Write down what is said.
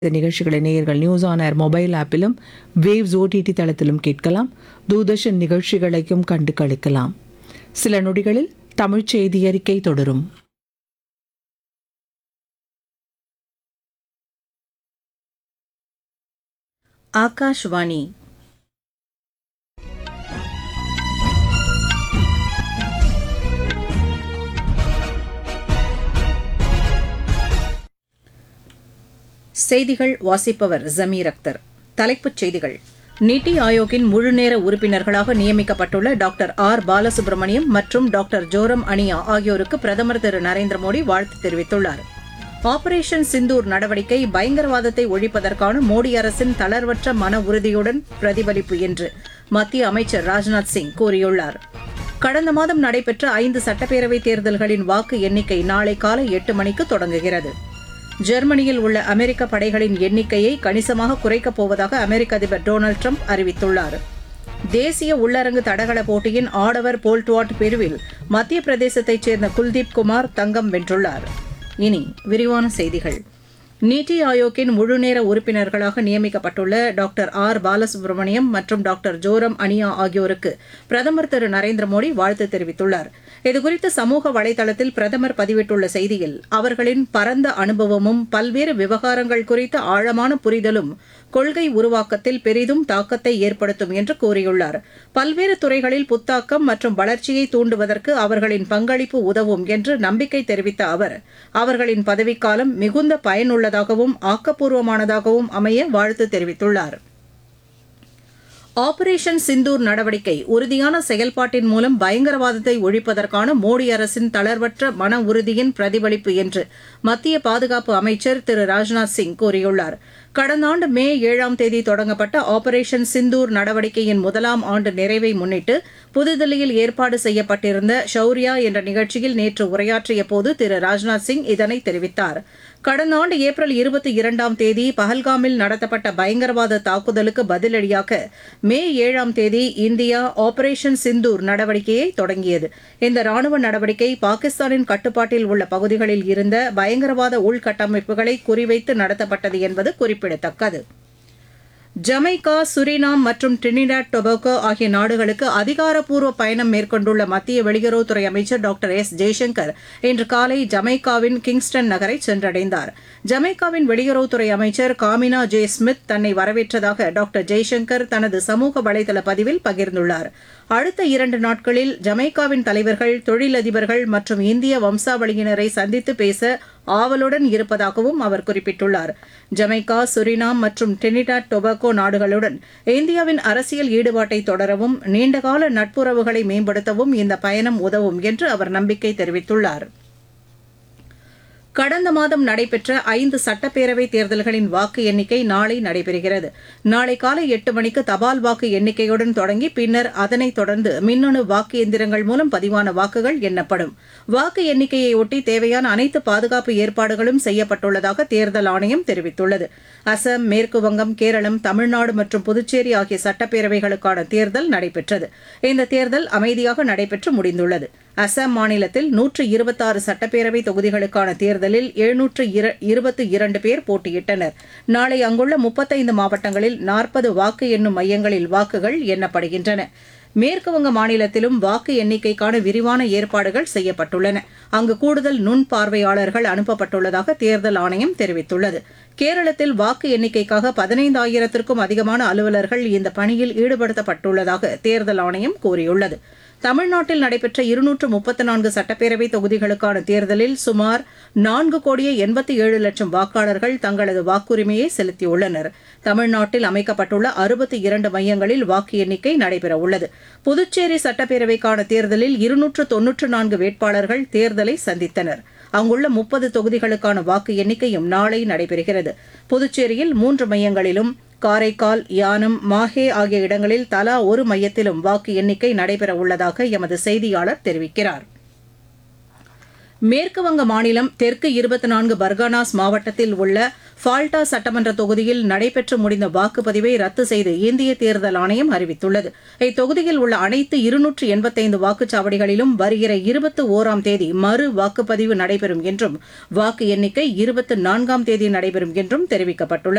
இந்த நிகழ்ச்சிகளை நேயர்கள் news on air mobile ஆப்பிலும் waves OTT தளத்திலும் கேட்கலாம். தூர்தர்ஷன் நிகழ்ச்சிகளையும் கண்டு களிக்கலாம். சில நொடிகளில் தமிழ்ச் செய்தி அறிக்கை தொடரும். ஆகாஷ்வாணி. செய்திகள் வாசிப்பவர் ஜமீர் அக்தர். தலைப்புச் செய்திகள். நித்தி ஆயோக்கின் முழுநேர உறுப்பினர்களாக நியமிக்கப்பட்டுள்ள டாக்டர் ஆர் பாலசுப்ரமணியம் மற்றும் டாக்டர் ஜோரம் அனியா ஆகியோருக்கு பிரதமர் திரு நரேந்திர மோடி வாழ்த்து தெரிவித்துள்ளார். ஆபரேஷன் சிந்தூர் நடவடிக்கை பயங்கரவாதத்தை ஒழிப்பதற்கான மோடி அரசின் தளர்வற்ற மன உறுதியுடன் பிரதிபலிப்பு என்று மத்திய அமைச்சர் ராஜ்நாத் சிங் கூறியுள்ளார். கடந்த மாதம் நடைபெற்ற 5 சட்டப்பேரவைத் தேர்தல்களின் வாக்கு எண்ணிக்கை நாளை காலை 8 மணிக்கு தொடங்குகிறது. ஜெர்மனியில் உள்ள அமெரிக்க படைகளின் எண்ணிக்கையை கணிசமாக குறைக்கப் போவதாக அமெரிக்க அதிபர் டொனால்டு ட்ரம்ப் அறிவித்துள்ளார். தேசிய உள்ளரங்கு தடகள போட்டியின் ஆடவர் போல்ட்வாட் பிரிவில் மத்திய பிரதேசத்தைச் சேர்ந்த குல்தீப் குமார் தங்கம் வென்றுள்ளார். இனி விரிவான செய்திகள். நித்தி ஆயோக்கின் முழுநேர உறுப்பினர்களாக நியமிக்கப்பட்டுள்ள டாக்டர் ஆர் பாலசுப்ரமணியம் மற்றும் டாக்டர் ஜோரம் அனியா ஆகியோருக்கு பிரதமர் திரு நரேந்திர மோடி வாழ்த்து தெரிவித்துள்ளார். இதுகுறித்து சமூக வலைதளத்தில் பிரதமர் பதிவிட்டுள்ள செய்தியில், அவர்களின் பரந்த அனுபவமும் பல்வேறு விவகாரங்கள் குறித்த ஆழமான புரிதலும் கொள்கை உருவாக்கத்தில் பெரிதும் தாக்கத்தை ஏற்படுத்தும் என்று கூறியுள்ளார். பல்வேறு துறைகளில் புத்தாக்கம் மற்றும் வளர்ச்சியை தூண்டுவதற்கு அவர்களின் பங்களிப்பு உதவும் என்று நம்பிக்கை தெரிவித்த அவர், அவர்களின் பதவிக்காலம் மிகுந்த பயனுள்ளதாகவும் ஆக்கப்பூர்வமானதாகவும் அமைய வாழ்த்து தெரிவித்துள்ளார். ஆபரேஷன் சிந்தூர் நடவடிக்கை உறுதியான செயல்பாட்டின் மூலம் பயங்கரவாதத்தை ஒழிப்பதற்கான மோடி அரசின் தளர்வற்ற மன உறுதியின் பிரதிபலிப்பு என்று மத்திய பாதுகாப்பு அமைச்சர் திரு ராஜ்நாத் சிங் கூறியுள்ளார். கடந்த ஆண்டு மே 7ஆம் தேதி தொடங்கப்பட்ட ஆபரேஷன் சிந்தூர் நடவடிக்கையின் 1ஆம் ஆண்டு நிறைவை முன்னிட்டு புதுதில்லியில் ஏற்பாடு செய்யப்பட்டிருந்த ஷௌரியா என்ற நிகழ்ச்சியில் நேற்று உரையாற்றிய போது திரு ராஜ்நாத் சிங் இதனை தெரிவித்தார். கடந்த ஆண்டு ஏப்ரல் 22ஆம் தேதி பஹல்காமில் நடத்தப்பட்ட பயங்கரவாத தாக்குதலுக்கு பதிலடியாக மே 7ஆம் தேதி இந்தியா ஆபரேஷன் சிந்தூர் நடவடிக்கையை தொடங்கியது. இந்த ராணுவ நடவடிக்கை பாகிஸ்தானின் கட்டுப்பாட்டில் உள்ள பகுதிகளில் இருந்த பயங்கரவாத உள்கட்டமைப்புகளை குறிவைத்து நடத்தப்பட்டது என்பது குறிப்பிடத்தக்கது. ஜமைக்கா, சுரினாம் மற்றும் டிரினிடாட் டொபாகோ ஆகிய நாடுகளுக்கு அதிகாரப்பூர்வ பயணம் மேற்கொண்டுள்ள மத்திய வெளியுறவுத்துறை அமைச்சர் டாக்டர் எஸ் ஜெய்சங்கர் இன்று காலை ஜமைக்காவின் கிங்ஸ்டன் நகரை சென்றடைந்தார். ஜமைக்காவின் வெளியுறவுத்துறை அமைச்சர் காமினா ஜே ஸ்மித் தன்னை வரவேற்றதாக டாக்டர் ஜெய்சங்கர் தனது சமூக வலைதள பதிவில் பகிர்ந்துள்ளார். அடுத்த 2 நாட்களில் ஜமைக்காவின் தலைவர்கள், தொழிலதிபர்கள் மற்றும் இந்திய வம்சாவளியினரை சந்தித்து பேச ஆவலுடன் இருப்பதாகவும் அவர் குறிப்பிட்டுள்ளார். ஜமைக்கா, சுரினாம் மற்றும் டிரினிடாட் டொபாகோ நாடுகளுடன் இந்தியாவின் அரசியல் ஈடுபாட்டை தொடரவும் நீண்டகால நட்புறவுகளை மேம்படுத்தவும் இந்த பயணம் உதவும் என்று அவர் நம்பிக்கை தெரிவித்துள்ளார். கடந்த மாதம் நடைபெற்ற 5 சட்டப்பேரவைத் தேர்தல்களின் வாக்கு எண்ணிக்கை நாளை நடைபெறுகிறது. நாளை காலை 8 மணிக்கு தபால் வாக்கு எண்ணிக்கையுடன் தொடங்கி பின்னர் அதனைத் தொடர்ந்து மின்னணு வாக்கு எந்திரங்கள் மூலம் பதிவான வாக்குகள் எண்ணப்படும். வாக்கு எண்ணிக்கையொட்டி தேவையான அனைத்து பாதுகாப்பு ஏற்பாடுகளும் செய்யப்பட்டுள்ளதாக தேர்தல் ஆணையம் தெரிவித்துள்ளது. அசாம், மேற்குவங்கம், கேரளம், தமிழ்நாடு மற்றும் புதுச்சேரி ஆகிய சட்டப்பேரவைகளுக்கான தேர்தல் நடைபெற்றது. இந்த தேர்தல் அமைதியாக நடைபெற்று முடிந்துள்ளது. அசாம் மாநிலத்தில் 126 சட்டப்பேரவை தொகுதிகளுக்கான தேர்தலில் 722 பேர் போட்டியிட்டனர். நாளை அங்குள்ள 35 மாவட்டங்களில் 40 வாக்கு எண்ணும் மையங்களில் வாக்குகள் எண்ணப்படுகின்றன. மேற்குவங்க மாநிலத்திலும் வாக்கு எண்ணிக்கைக்கான விரிவான ஏற்பாடுகள் செய்யப்பட்டுள்ளன. அங்கு கூடுதல் நுண் பார்வையாளர்கள் அனுப்பப்பட்டுள்ளதாக தேர்தல் ஆணையம் தெரிவித்துள்ளது. கேரளத்தில் வாக்கு எண்ணிக்கைக்காக 15,000க்கும் அதிகமான அலுவலர்கள் இந்த பணியில் ஈடுபடுத்தப்பட்டுள்ளதாக தேர்தல் ஆணையம் கூறியுள்ளது. தமிழ்நாட்டில் நடைபெற்ற 234 சட்டப்பேரவை தொகுதிகளுக்கான தேர்தலில் சுமார் 4,87,00,000 வாக்காளர்கள் தங்களது வாக்குரிமையை செலுத்தியுள்ளனர். தமிழ்நாட்டில் அமைக்கப்பட்டுள்ள 62 மையங்களில் வாக்கு எண்ணிக்கை நடைபெறவுள்ளது. புதுச்சேரி சட்டப்பேரவைக்கான தேர்தலில் 294 வேட்பாளர்கள் தேர்தலை சந்தித்தனர். அங்குள்ள 30 தொகுதிகளுக்கான வாக்கு எண்ணிக்கையும் நாளை நடைபெறுகிறது. புதுச்சேரியில் 3 மையங்களிலும், காரைக்கால், யானம், மாஹே ஆகிய இடங்களில் தலா ஒரு மையத்திலும் வாக்கு எண்ணிக்கை நடைபெறவுள்ளதாக எமது செய்தியாளர் தெரிவிக்கிறார். மேற்குவங்க மாநிலம் தெற்கு 24 பர்கானாஸ் மாவட்டத்தில் உள்ள ஃபால்டா சட்டமன்ற தொகுதியில் நடைபெற்று முடிந்த வாக்குப்பதிவை ரத்து செய்து இந்திய தேர்தல் ஆணையம் அறிவித்துள்ளது. இத்தொகுதியில் உள்ள அனைத்து 285 வாக்குச்சாவடிகளிலும் வருகிற 21ஆம் தேதி மறு வாக்குப்பதிவு நடைபெறும் என்றும் வாக்கு எண்ணிக்கை 24ஆம் தேதி நடைபெறும் என்றும் தெரிவிக்கப்பட்டுள்ளது.